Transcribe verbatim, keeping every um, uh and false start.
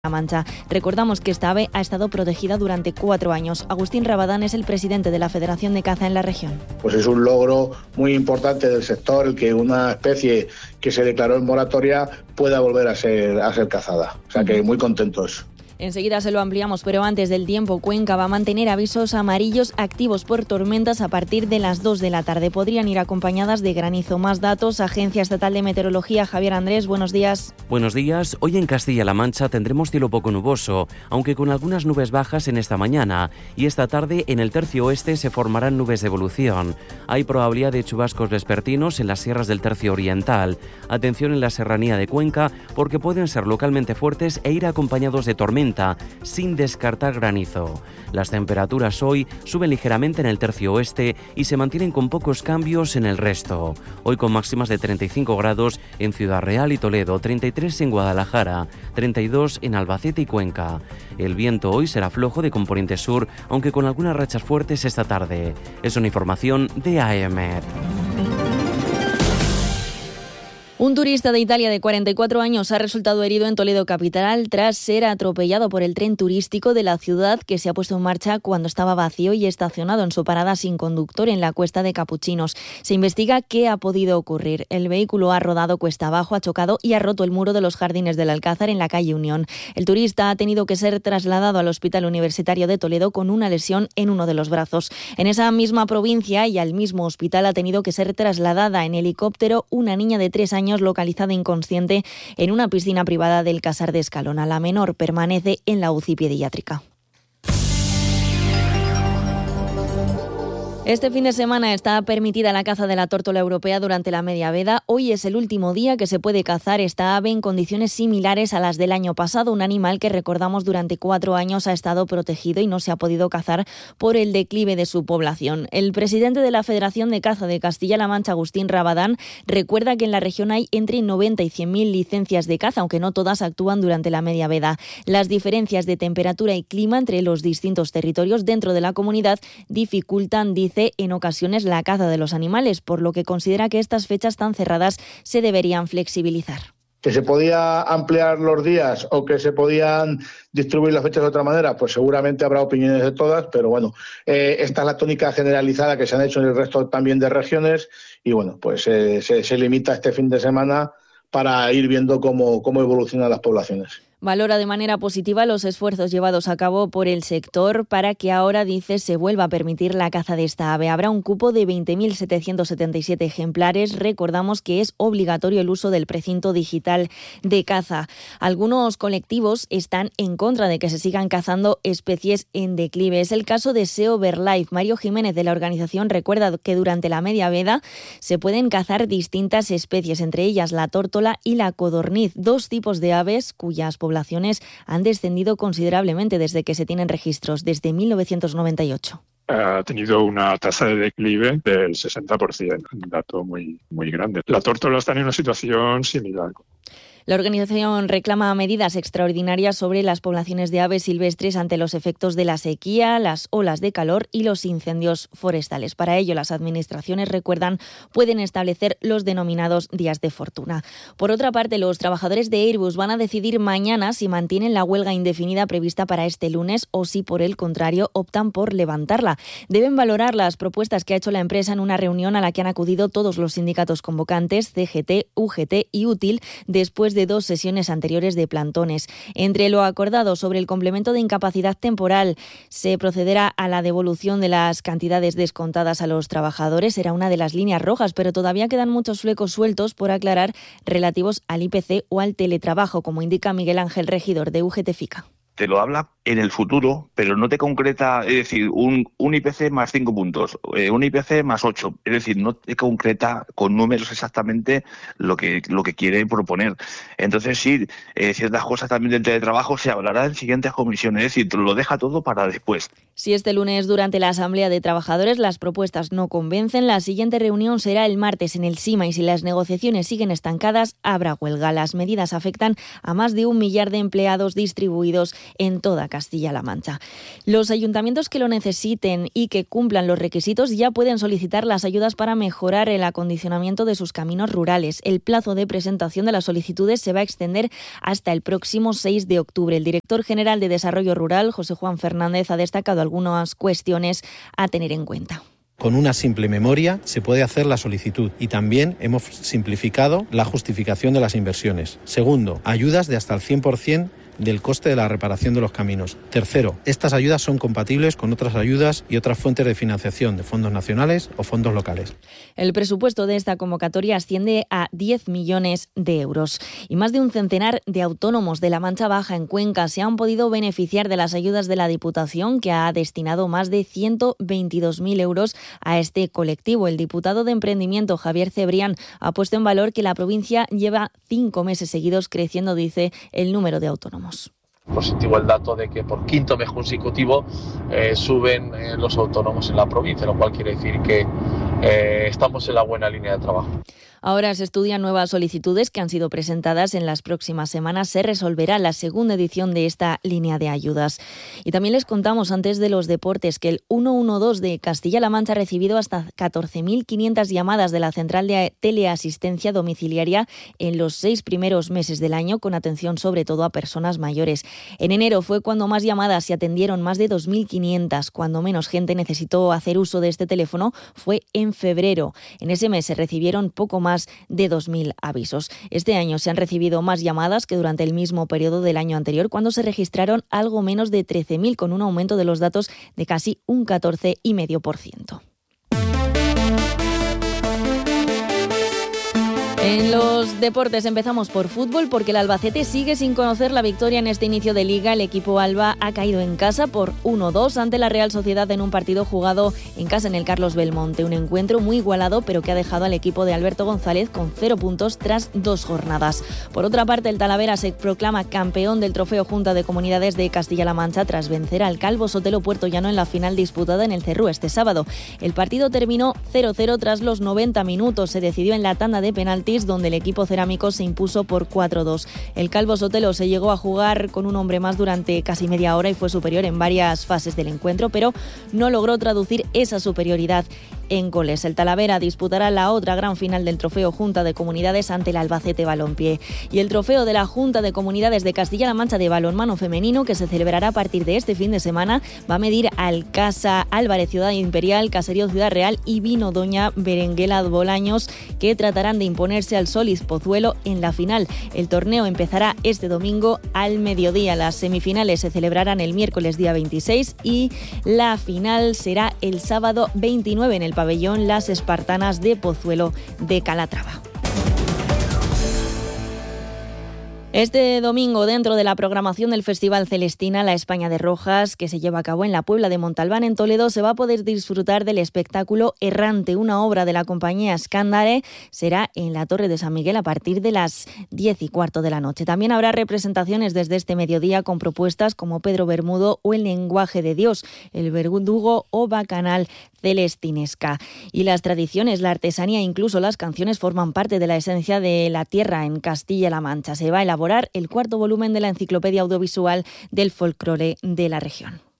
La Mancha. Recordamos que esta ave ha estado protegida durante cuatro años. Agustín Rabadán es el presidente de la Federación de Caza en la región. Pues es un logro muy importante del sector el que una especie que se declaró en moratoria pueda volver a ser, a ser cazada. O sea que muy contentos. Enseguida se lo ampliamos, pero antes del tiempo, Cuenca va a mantener avisos amarillos activos por tormentas a partir de las dos de la tarde. Podrían ir acompañadas de granizo. Más datos, Agencia Estatal de Meteorología. Javier Andrés, buenos días. Buenos días. Hoy en Castilla-La Mancha tendremos cielo poco nuboso, aunque con algunas nubes bajas en esta mañana. Y esta tarde en el tercio oeste se formarán nubes de evolución. Hay probabilidad de chubascos vespertinos en las sierras del tercio oriental. Atención en la serranía de Cuenca, porque pueden ser localmente fuertes e ir acompañados de tormentas, sin descartar granizo. Las temperaturas hoy suben ligeramente en el tercio oeste y se mantienen con pocos cambios en el resto. Hoy con máximas de treinta y cinco grados en Ciudad Real y Toledo, treinta y tres en Guadalajara, treinta y dos en Albacete y Cuenca. El viento hoy será flojo de componente sur, aunque con algunas rachas fuertes esta tarde. Es una información de A E M E T. Un turista de Italia de cuarenta y cuatro años ha resultado herido en Toledo capital tras ser atropellado por el tren turístico de la ciudad que se ha puesto en marcha cuando estaba vacío y estacionado en su parada sin conductor en la Cuesta de Capuchinos. Se investiga qué ha podido ocurrir. El vehículo ha rodado cuesta abajo, ha chocado y ha roto el muro de los Jardines del Alcázar en la calle Unión. El turista ha tenido que ser trasladado al Hospital Universitario de Toledo con una lesión en uno de los brazos. En esa misma provincia y al mismo hospital ha tenido que ser trasladada en helicóptero una niña de tres años localizada inconsciente en una piscina privada del Casar de Escalona. La menor permanece en la U C I pediátrica. Este fin de semana está permitida la caza de la tórtola europea durante la media veda. Hoy es el último día que se puede cazar esta ave en condiciones similares a las del año pasado. Un animal que, recordamos, durante cuatro años ha estado protegido y no se ha podido cazar por el declive de su población. El presidente de la Federación de Caza de Castilla-La Mancha, Agustín Rabadán, recuerda que en la región hay entre noventa y cien mil licencias de caza, aunque no todas actúan durante la media veda. Las diferencias de temperatura y clima entre los distintos territorios dentro de la comunidad dificultan, dice, en ocasiones la caza de los animales, por lo que considera que estas fechas tan cerradas se deberían flexibilizar. ¿Que se podía ampliar los días o que se podían distribuir las fechas de otra manera? Pues seguramente habrá opiniones de todas, pero bueno, eh, esta es la tónica generalizada que se han hecho en el resto también de regiones y bueno, pues eh, se, se limita este fin de semana para ir viendo cómo, cómo evolucionan las poblaciones. Valora de manera positiva los esfuerzos llevados a cabo por el sector para que ahora, dice, se vuelva a permitir la caza de esta ave. Habrá un cupo de veinte mil setecientos setenta y siete ejemplares. Recordamos que es obligatorio el uso del precinto digital de caza. Algunos colectivos están en contra de que se sigan cazando especies en declive. Es el caso de SEO BirdLife. Mario Jiménez, de la organización, recuerda que durante la media veda se pueden cazar distintas especies, entre ellas la tórtola y la codorniz, dos tipos de aves cuyas poblaciones poblaciones han descendido considerablemente desde que se tienen registros, desde mil novecientos noventa y ocho. Ha tenido una tasa de declive del sesenta por ciento, un dato muy, muy grande. La tórtola está en una situación similar. La organización reclama medidas extraordinarias sobre las poblaciones de aves silvestres ante los efectos de la sequía, las olas de calor y los incendios forestales. Para ello, las administraciones, recuerdan, pueden establecer los denominados días de fortuna. Por otra parte, los trabajadores de Airbus van a decidir mañana si mantienen la huelga indefinida prevista para este lunes o si, por el contrario, optan por levantarla. Deben valorar las propuestas que ha hecho la empresa en una reunión a la que han acudido todos los sindicatos convocantes, C G T, U G T y Útil, después de dos sesiones anteriores de plantones. Entre lo acordado sobre el complemento de incapacidad temporal, se procederá a la devolución de las cantidades descontadas a los trabajadores. Será una de las líneas rojas, pero todavía quedan muchos flecos sueltos por aclarar relativos al I P C o al teletrabajo, como indica Miguel Ángel Regidor, de U G T FICA. Te lo habla en el futuro, pero no te concreta, es decir, un, un I P C más cinco puntos, eh, un I P C más ocho, es decir, no te concreta con números exactamente lo que lo que quiere proponer. Entonces sí, eh, ciertas cosas también del teletrabajo se hablará en siguientes comisiones, es decir, te lo deja todo para después. Si este lunes durante la Asamblea de Trabajadores las propuestas no convencen, la siguiente reunión será el martes en el SIMA y si las negociaciones siguen estancadas, habrá huelga. Las medidas afectan a más de un millar de empleados distribuidos en toda Castilla-La Mancha. Los ayuntamientos que lo necesiten y que cumplan los requisitos ya pueden solicitar las ayudas para mejorar el acondicionamiento de sus caminos rurales. El plazo de presentación de las solicitudes se va a extender hasta el próximo seis de octubre. El director general de Desarrollo Rural, José Juan Fernández, ha destacado algunas cuestiones a tener en cuenta. Con una simple memoria se puede hacer la solicitud y también hemos simplificado la justificación de las inversiones. Segundo, ayudas de hasta el cien por ciento del coste de la reparación de los caminos. Tercero, estas ayudas son compatibles con otras ayudas y otras fuentes de financiación de fondos nacionales o fondos locales. El presupuesto de esta convocatoria asciende a diez millones de euros y más de un centenar de autónomos de la Mancha Baja en Cuenca se han podido beneficiar de las ayudas de la Diputación, que ha destinado más de ciento veintidós mil euros a este colectivo. El diputado de Emprendimiento, Javier Cebrián, ha puesto en valor que la provincia lleva cinco meses seguidos creciendo, dice, el número de autónomos. Positivo el dato de que por quinto mes consecutivo eh, suben eh, los autónomos en la provincia, lo cual quiere decir que eh, estamos en la buena línea de trabajo. Ahora se estudian nuevas solicitudes que han sido presentadas. En las próximas semanas se resolverá la segunda edición de esta línea de ayudas. Y también les contamos antes de los deportes que el ciento doce de Castilla-La Mancha ha recibido hasta catorce mil quinientas llamadas de la Central de Teleasistencia Domiciliaria en los seis primeros meses del año, con atención sobre todo a personas mayores. En enero fue cuando más llamadas se atendieron, más de dos mil quinientas. Cuando menos gente necesitó hacer uso de este teléfono fue en febrero. En ese mes se recibieron poco más de dos mil avisos. Este año se han recibido más llamadas que durante el mismo periodo del año anterior, cuando se registraron algo menos de trece mil, con un aumento de los datos de casi un catorce coma cinco por ciento. En los deportes empezamos por fútbol, porque el Albacete sigue sin conocer la victoria en este inicio de liga. El equipo alba ha caído en casa por uno dos ante la Real Sociedad en un partido jugado en casa en el Carlos Belmonte. Un encuentro muy igualado, pero que ha dejado al equipo de Alberto González con cero puntos tras dos jornadas. Por otra parte, el Talavera se proclama campeón del Trofeo Junta de Comunidades de Castilla-La Mancha tras vencer al Calvo Sotelo Puertollano en la final disputada en el Cerrú este sábado. El partido terminó cero cero tras los noventa minutos. Se decidió en la tanda de penaltis, donde el equipo cerámico se impuso por cuatro dos. El Calvo Sotelo se llegó a jugar con un hombre más durante casi media hora y fue superior en varias fases del encuentro, pero no logró traducir esa superioridad en goles. El Talavera disputará la otra gran final del Trofeo Junta de Comunidades ante el Albacete Balompié. Y el Trofeo de la Junta de Comunidades de Castilla-La Mancha de balonmano femenino, que se celebrará a partir de este fin de semana, va a medir al Casa Álvarez Ciudad Imperial, Caserío Ciudad Real y Vino Doña Berenguela Bolaños, que tratarán de imponerse al Solís Pozuelo en la final. El torneo empezará este domingo al mediodía. Las semifinales se celebrarán el miércoles día veintiséis y la final será el sábado veintinueve en el pabellón Las Espartanas de Pozuelo de Calatrava. Este domingo, dentro de la programación del Festival Celestina, la España de Rojas, que se lleva a cabo en la Puebla de Montalbán, en Toledo, se va a poder disfrutar del espectáculo Errante, una obra de la compañía Scandare. Será en la Torre de San Miguel a partir de las diez y cuarto de la noche. También habrá representaciones desde este mediodía con propuestas como Pedro Bermudo o El lenguaje de Dios, El verdugo o Bacanal celestinesca. Y las tradiciones, la artesanía e incluso las canciones forman parte de la esencia de la tierra en Castilla-La Mancha. Se va a elaborar el cuarto volumen de la enciclopedia audiovisual del folclore de la región.